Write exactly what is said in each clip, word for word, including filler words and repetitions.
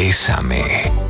Bésame.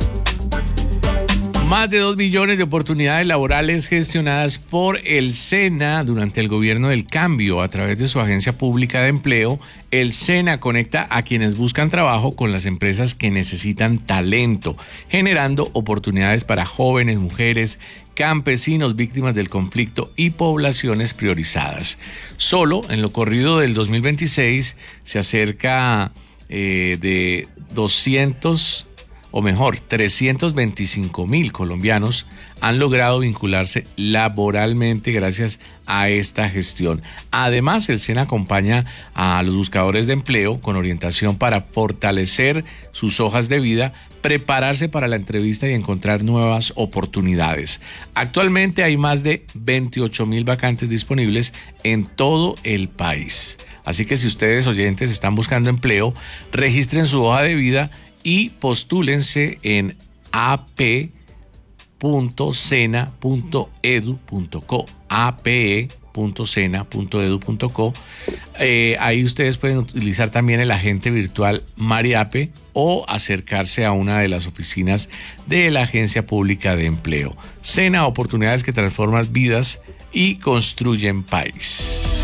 Más de dos billones de oportunidades laborales gestionadas por el SENA durante el gobierno del cambio a través de su agencia pública de empleo. El SENA conecta a quienes buscan trabajo con las empresas que necesitan talento, generando oportunidades para jóvenes, mujeres, campesinos, víctimas del conflicto y poblaciones priorizadas. Solo en lo corrido del dos mil veintiséis se acerca eh, de doscientos o mejor, trescientos veinticinco mil colombianos han logrado vincularse laboralmente gracias a esta gestión. Además, el SENA acompaña a los buscadores de empleo con orientación para fortalecer sus hojas de vida, prepararse para la entrevista y encontrar nuevas oportunidades. Actualmente hay más de veintiocho mil vacantes disponibles en todo el país. Así que si ustedes, oyentes, están buscando empleo, registren su hoja de vida y postúlense en a p punto sena punto edu punto co, a p e punto sena punto edu punto co. Eh, ahí ustedes pueden utilizar también el agente virtual Mariape o acercarse a una de las oficinas de la Agencia Pública de Empleo. SENA, oportunidades que transforman vidas y construyen país.